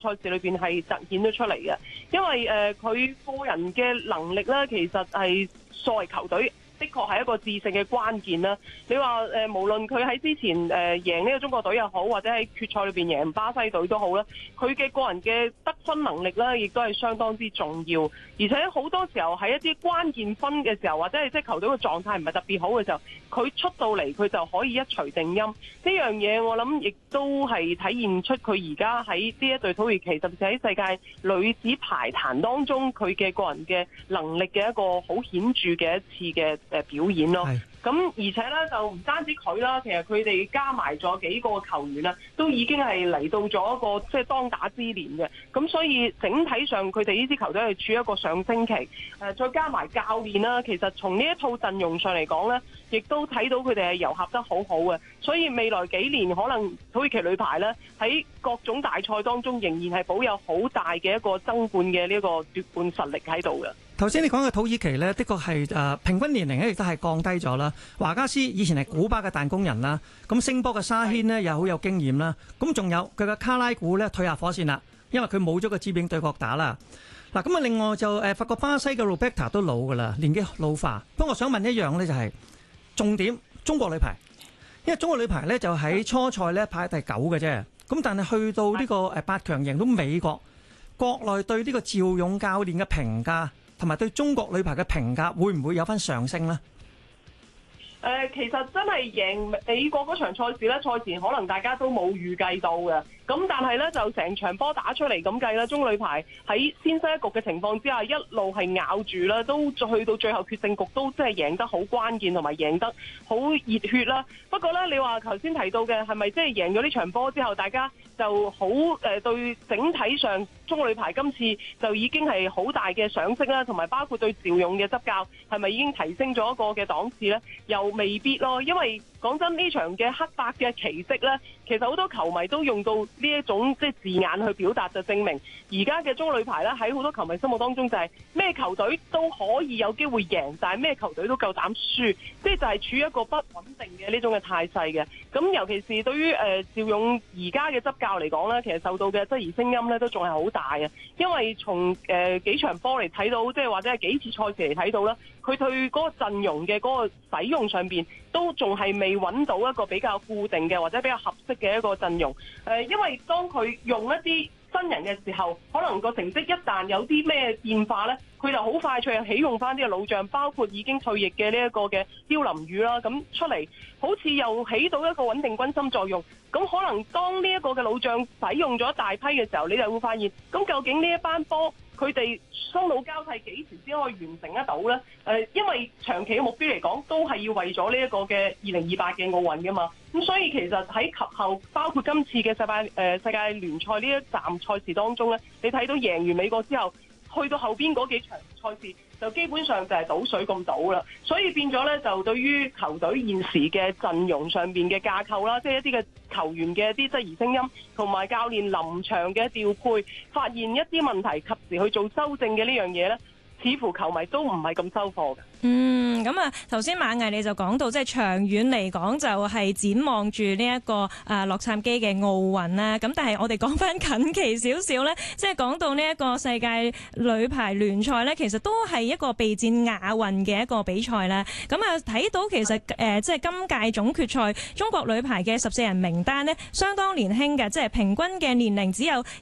賽事裏邊係凸顯咗出嚟嘅，因為佢個人嘅能力咧，其實係作為球隊的確係一個致勝嘅關鍵啦。你話無論佢喺之前贏呢個中國隊又好，或者喺決賽裏邊贏巴西隊都好啦，佢嘅個人嘅得分能力咧，亦都係相當之重要。而且好多時候喺一啲關鍵分嘅時候，或者係即係球隊嘅狀態唔係特別好嘅時候，佢出到嚟佢就可以一錘定音。呢樣嘢我諗亦都係體現出佢而家喺呢一隊土耳其，甚至喺世界女子排壇當中，佢嘅個人嘅能力嘅一個好顯著嘅一次嘅表演咯。咁而且咧就唔單止佢啦，其實佢哋加埋咗幾個球員啦，都已經係嚟到咗一個即係當打之年嘅。咁所以整體上佢哋呢支球隊係處於一個上升期。再加埋教練啦，其實從呢一套陣容上嚟講咧，亦都睇到佢哋係糅合得好好嘅。所以未來幾年可能土耳其女排咧喺各種大賽當中仍然係保有好大嘅一個爭冠嘅呢個奪冠實力喺度嘅。 頭先你講嘅土耳其呢，的確係平均年齡咧，亦都係降低咗啦。華加斯以前係古巴嘅彈工人啦，咁星波嘅沙軒呢又好有經驗啦。咁仲有佢嘅卡拉古呢退下火線啦，因為佢冇咗個知名對角打啦。嗱咁啊，另外就法國巴西嘅 Roberta 都老噶啦，年紀老化。不過我想問一樣呢，就係重點中國女排，因為中國女排呢就喺初賽呢排第9嘅啫。咁但係去到呢個8強贏到美國，國內對呢個趙勇教練嘅評價，同埋對中國女排嘅評價會唔會有翻上升呢？ 其實真係贏美國嗰場賽事咧，賽前可能大家都冇預計到嘅。咁但係咧就成場波打出嚟咁計啦，中國女排喺先失一局嘅情況之下，一路係咬住啦，都去到最後決勝局都即係贏得好關鍵，同埋贏得好熱血啦。不過咧，你話頭先提到嘅係咪即係贏咗呢場波之後，大家就好對整體上中國女排今次就已經係好大嘅賞識啦，同埋包括對趙勇嘅執教係咪已經提升咗一個嘅檔次呢？又未必咯，因為講真呢場嘅黑白嘅奇蹟呢，其實好多球迷都用到呢一種即係字眼去表達，就證明而家嘅中國女排呢，喺好多球迷心目當中就係咩球隊都可以有機會贏，但係咩球隊都夠膽輸，即係就係處於一個不穩定嘅呢種嘅態勢嘅。咁尤其是對於趙勇而家嘅執教嚟講呢，其實受到嘅質疑聲音呢都仲係好大嘅，因為從幾場波嚟睇到，即係或者係幾次賽事嚟睇到啦，佢對嗰個陣容嘅嗰個使用上邊都仲係未揾到一個比較固定嘅或者比較合適嘅一個陣容。因為當佢用一啲新人嘅時候，可能個成績一旦有啲咩變化呢，佢就好快脆起用翻啲嘅老將，包括已經退役嘅呢一個嘅刁林宇啦，咁出嚟好似又起到一個穩定軍心作用。咁可能當呢一個嘅老將使用咗大批嘅時候，你就會發現，咁究竟呢一班波佢哋心腦交替幾時先可以完成得到呢？因為長期嘅目標嚟講，都係要為咗呢一個嘅2028嘅奧運噶嘛。咁所以其實喺及後，包括今次嘅世界聯賽呢一站賽事當中呢，你睇到贏完美國之後，去到後邊嗰幾場賽事，就基本上就係倒水咁倒啦。所以變咗呢，就對於球隊現時嘅陣容上邊嘅架構啦，即係一啲嘅球員嘅一啲質疑聲音，同埋教練臨場嘅調配，發現一啲問題，及時去做修正嘅呢樣嘢呢，似乎球迷都唔係咁收貨嘅。 咁啊，頭先馬毅你就講到，即係長遠嚟講就係展望住呢一個洛杉磯嘅奧運啦。咁但係我哋講翻近期少少咧，即係講到呢一個世界女排聯賽咧，其實都係一個備戰亞運嘅一個比賽啦。咁啊，睇到其實即係今屆總決賽中國女排嘅14人名單咧，相當年輕嘅，即係平均嘅年齡只有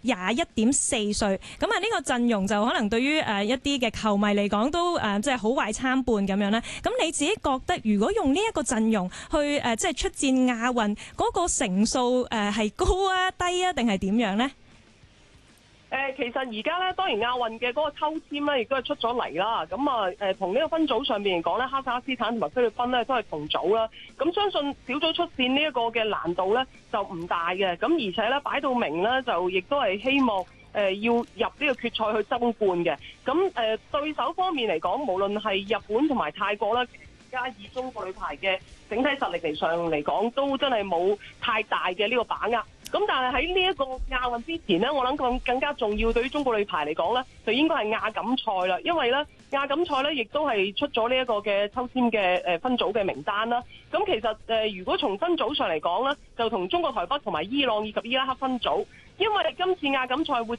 21.4歲。咁啊，呢個陣容就可能對於一啲嘅球迷嚟講都即係好壞參半咁樣咧。咁你自己覺得，如果用呢一個陣容去即係出戰亞運，嗰個成數係高啊、低啊，定係點樣呢？ 其實而家咧，當然亞運嘅嗰個抽籤咧，亦都係出咗嚟啦。咁啊，同呢個分組上面嚟講咧，哈薩克斯坦同埋菲律賓咧都係同組啦。咁相信小組出線呢一個嘅難度咧就唔大嘅。咁而且咧擺到明咧，就亦都係希望要入呢個決賽去爭冠嘅。咁對手方面嚟講，無論係日本同埋泰國啦，而家以中國女排嘅整體實力嚟上嚟講，都真係冇太大嘅呢個把握。咁但係喺呢一個亞運之前呢，我諗更加重要對於中國女排嚟講呢，就應該係亞錦賽啦。因為呢亞錦賽呢亦都係出咗呢一個嘅抽籤嘅分組嘅名單啦。咁其實如果從分組上嚟講呢，就同中國台北同埋伊朗以及伊拉克分組。 因為今次亞錦賽會